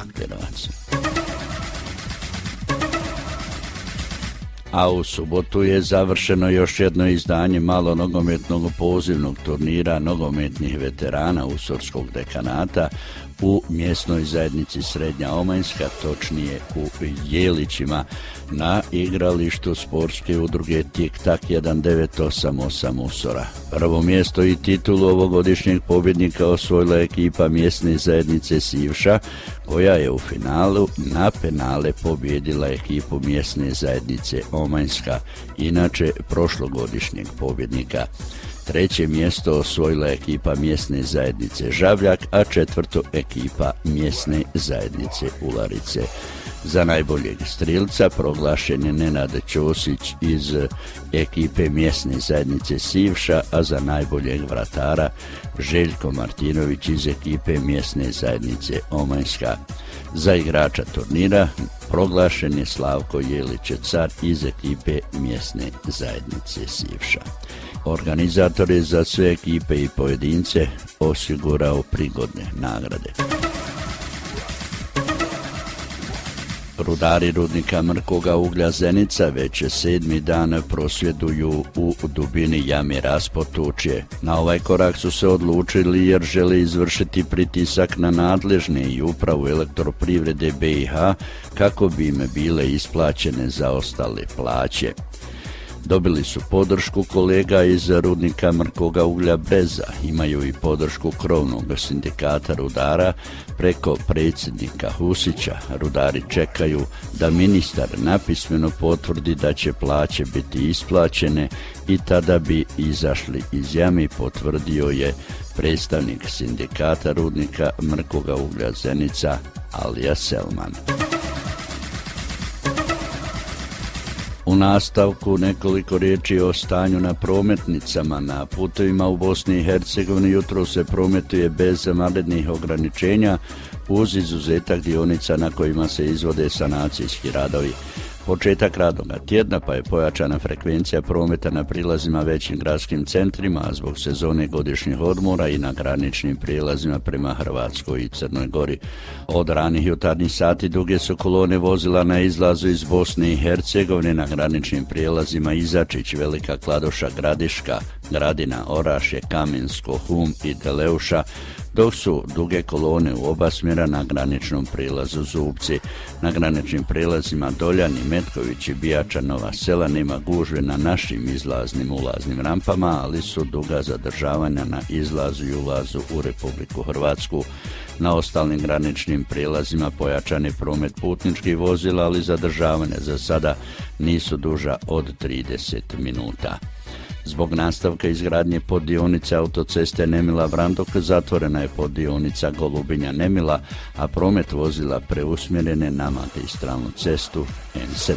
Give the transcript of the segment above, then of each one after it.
Magdenovac. A u subotu je završeno još jedno izdanje malo nogometnog pozivnog turnira nogometnih veterana Usorskog dekanata u mjesnoj zajednici Srednja Omanjska, točnije u Jelićima, na igralištu sportske udruge Tik-Tak 1988 Usora. Prvo mjesto i titulu ovogodišnjeg pobjednika osvojila ekipa mjesne zajednice Sivša, koja je u finalu na penale pobjedila ekipu mjesne zajednice Omanjska, inače prošlogodišnjeg pobjednika. Treće mjesto osvojila ekipa mjesne zajednice Žavljak, a četvrto ekipa mjesne zajednice Ularice. Za najboljeg strilca proglašen je Nenad Ćosić iz ekipe mjesne zajednice Sivša, a za najboljeg vratara Željko Martinović iz ekipe mjesne zajednice Omanjska. Za igrača turnira proglašen je Slavko Jelić-Car iz ekipe mjesne zajednice Sivša. Organizator je za sve ekipe i pojedince osigurao prigodne nagrade. Rudari rudnika Mrkoga uglja Zenica već 7. dan prosvjeduju u dubini jame Raspotučje. Na ovaj korak su se odlučili jer žele izvršiti pritisak na nadležne i upravu Elektroprivrede BiH kako bi im bile isplaćene zaostale plaće. Dobili su podršku kolega iz rudnika Mrkoga uglja Breza, imaju i podršku krovnog sindikata rudara preko predsjednika Husića. Rudari čekaju da ministar napismeno potvrdi da će plaće biti isplaćene i tada bi izašli iz jame, potvrdio je predstavnik sindikata rudnika Mrkoga uglja Zenica Alija Selman. U nastavku nekoliko riječi o stanju na prometnicama. Na putovima u Bosni i Hercegovini jutro se prometuje bez vanrednih ograničenja uz izuzetak dionica na kojima se izvode sanacijski radovi. Početak radnoga tjedna pa je pojačana frekvencija prometa na prilazima većim gradskim centrima, a zbog sezone godišnjih odmora i na graničnim prijelazima prema Hrvatskoj i Crnoj Gori. Od ranih jutarnjih sati duge su kolone vozila na izlazu iz Bosne i Hercegovine na graničnim prijelazima Izačić, Velika Kladuša, Gradiška, Gradina, Orašje, Kamensko, Hum i Teleuša, dok su duge kolone u oba smjera na graničnom prijelazu Zubci. Na graničnim prijelazima Doljani, Metković i Bijača Nova Sela nema gužve na našim izlaznim ulaznim rampama, ali su duga zadržavanja na izlazu i ulazu u Republiku Hrvatsku. Na ostalim graničnim prijelazima pojačan je promet putničkih vozila, ali zadržavanja za sada nisu duža od 30 minuta. Zbog nastavka izgradnje poddionice autoceste Nemila-Vrandok zatvorena je poddionica Golubinja-Nemila, a promet vozila preusmjerene na magistralnu cestu N17.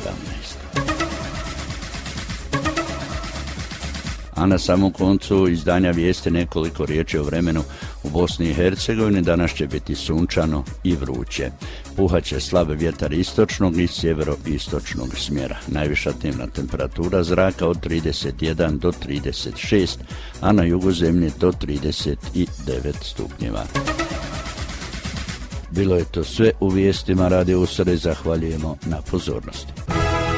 A na samom koncu izdanja vijesti nekoliko riječi o vremenu u Bosni i Hercegovini. Danas će biti sunčano i vruće. Puhaće slab vjetar istočnog i sjeveroistočnog smjera. Najviša dnevna temperatura zraka od 31 do 36, a na jugu zemlje do 39 stupnjeva. Bilo je to sve u vijestima Radio Usore, zahvaljujemo na pozornosti.